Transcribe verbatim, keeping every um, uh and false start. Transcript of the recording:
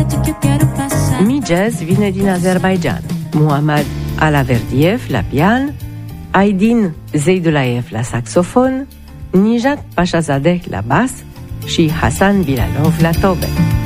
Mi-Jazz vine din Azerbaijan. Muhammad Alaverdiev la pian, Aydin Zeidulaev la saxofon, Nijat Pashazadeh la bas și Hasan Bilalov la tobe.